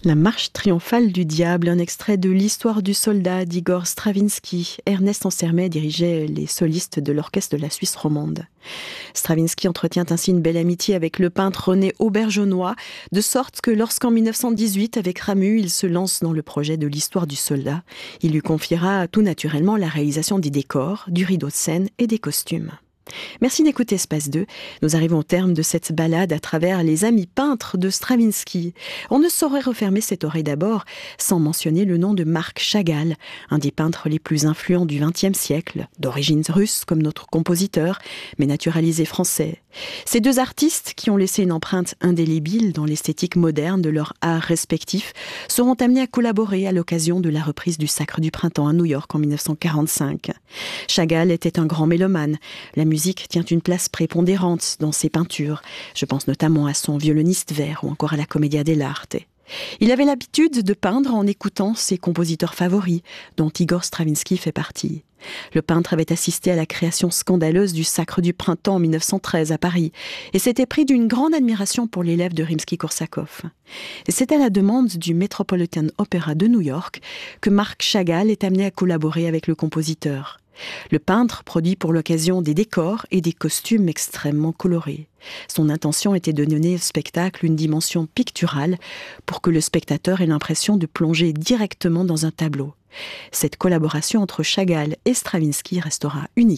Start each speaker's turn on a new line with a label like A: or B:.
A: La marche triomphale du diable, un extrait de l'Histoire du soldat d'Igor Stravinsky. Ernest Ansermet dirigeait les solistes de l'orchestre de la Suisse romande. Stravinsky entretient ainsi une belle amitié avec le peintre René Auberjonois, de sorte que lorsqu'en 1918, avec Ramu, il se lance dans le projet de l'Histoire du soldat, il lui confiera tout naturellement la réalisation des décors, du rideau de scène et des costumes. Merci d'écouter Espace 2. Nous arrivons au terme de cette balade à travers les amis peintres de Stravinsky. On ne saurait refermer cette oreille d'abord sans mentionner le nom de Marc Chagall, un des peintres les plus influents du XXe siècle, d'origine russe comme notre compositeur, mais naturalisé français. Ces deux artistes, qui ont laissé une empreinte indélébile dans l'esthétique moderne de leur art respectif, seront amenés à collaborer à l'occasion de la reprise du Sacre du Printemps à New York en 1945. Chagall était un grand mélomane. La musique tient une place prépondérante dans ses peintures. Je pense notamment à son violoniste vert ou encore à la Commedia dell'arte. Il avait l'habitude de peindre en écoutant ses compositeurs favoris, dont Igor Stravinsky fait partie. Le peintre avait assisté à la création scandaleuse du Sacre du Printemps en 1913 à Paris et s'était pris d'une grande admiration pour l'élève de Rimsky-Korsakov. Et c'est à la demande du Metropolitan Opera de New York que Marc Chagall est amené à collaborer avec le compositeur. Le peintre produit pour l'occasion des décors et des costumes extrêmement colorés. Son intention était de donner au spectacle une dimension picturale pour que le spectateur ait l'impression de plonger directement dans un tableau. Cette collaboration entre Chagall et Stravinsky restera unique.